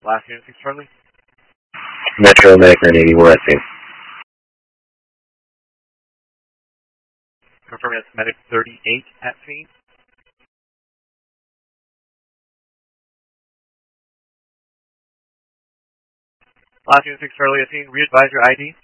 Last Unit 6 Charlie. Metro American 81 at scene. Confirming that's Medic 38 at scene. Last Unit 6 Charlie at scene. Re-advise your ID.